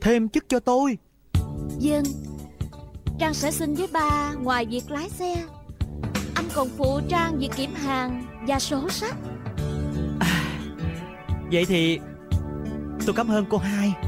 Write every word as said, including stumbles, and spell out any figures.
thêm chức cho tôi. Vâng, Trang sẽ xin với ba ngoài việc lái xe, anh còn phụ Trang việc kiểm hàng và sổ sách. À, vậy thì tôi cảm ơn cô hai.